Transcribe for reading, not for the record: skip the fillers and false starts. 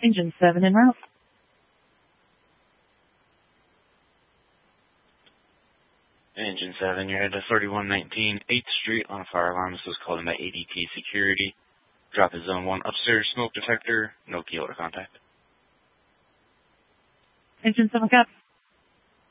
Engine 7 en route. Engine 7, you're at 3119 8th Street on a fire alarm. This was called in by ADT Security. Drop is zone 1 upstairs, smoke detector, no key or contact. Engine 7 copy.